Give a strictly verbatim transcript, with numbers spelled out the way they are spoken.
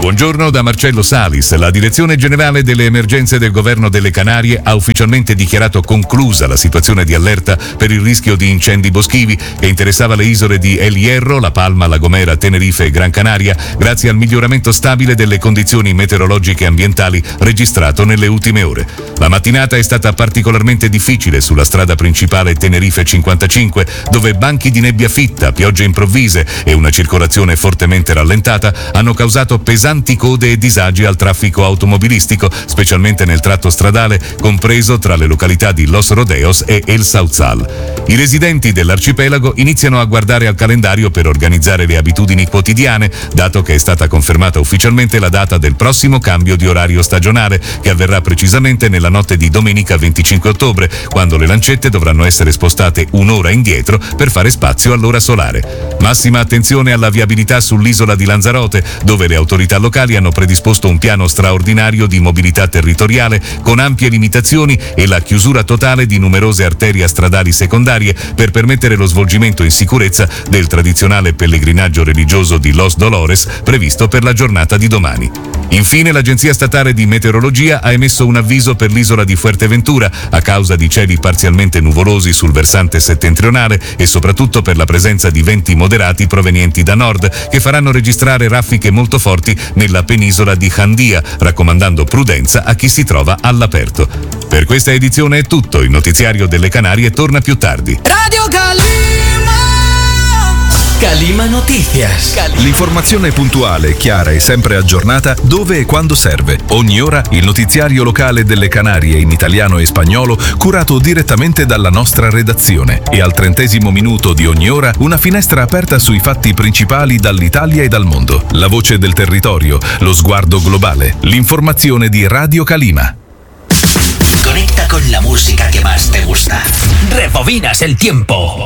Buongiorno da Marcello Salis. La Direzione Generale delle Emergenze del Governo delle Canarie ha ufficialmente dichiarato conclusa la situazione di allerta per il rischio di incendi boschivi che interessava le isole di El Hierro, La Palma, La Gomera, Tenerife e Gran Canaria, grazie al miglioramento stabile delle condizioni meteorologiche e ambientali registrato nelle ultime ore. La mattinata è stata particolarmente difficile sulla strada principale Tenerife cinquantacinque, dove banchi di nebbia fitta, piogge improvvise e una circolazione fortemente rallentata hanno causato pesanti code e disagi al traffico automobilistico, specialmente nel tratto stradale compreso tra le località di Los Rodeos e El Sauzal. I residenti dell'arcipelago iniziano a guardare al calendario per organizzare le abitudini quotidiane, dato che è stata confermata ufficialmente la data del prossimo cambio di orario stagionale, che avverrà precisamente nella notte di domenica venticinque ottobre, quando le lancette dovranno essere spostate un'ora indietro per fare spazio all'ora solare. Massima attenzione alla viabilità sull'isola di Lanzarote, dove le autorità locali hanno predisposto un piano straordinario di mobilità territoriale con ampie limitazioni e la chiusura totale di numerose arterie stradali secondarie per permettere lo svolgimento in sicurezza del tradizionale pellegrinaggio religioso di Los Dolores previsto per la giornata di domani. Infine, l'Agenzia Statale di Meteorologia ha emesso un avviso per l'isola di Fuerteventura a causa di cieli parzialmente nuvolosi sul versante settentrionale e soprattutto per la presenza di venti moderati provenienti da nord che faranno registrare raffiche molto forti nella penisola di Jandia, raccomandando prudenza a chi si trova all'aperto. Per questa edizione è tutto, il notiziario delle Canarie torna più tardi. Radio Calima! Calima Noticias. L'informazione puntuale, chiara e sempre aggiornata dove e quando serve. Ogni ora il notiziario locale delle Canarie in italiano e spagnolo curato direttamente dalla nostra redazione. E al trentesimo minuto di ogni ora una finestra aperta sui fatti principali dall'Italia e dal mondo. La voce del territorio, lo sguardo globale. L'informazione di Radio Calima. Conecta con la música que más te gusta. Rebobinas el tiempo.